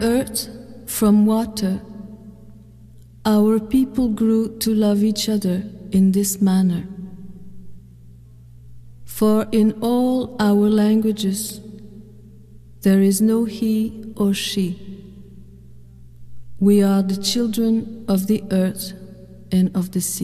earth from water, our people grew to love each other in this manner. For in all our languages, there is no he or she. We are the children of the earth and of the sea.